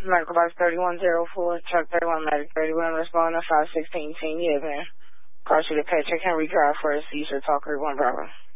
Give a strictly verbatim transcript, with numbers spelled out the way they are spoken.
Medical box thirty-one oh four, truck thirty-one, medic thirty-one, respond to five sixteen, team, yeah, man. Car sheet of paycheck, Henry Drive for a seizure, talker, one Bravo.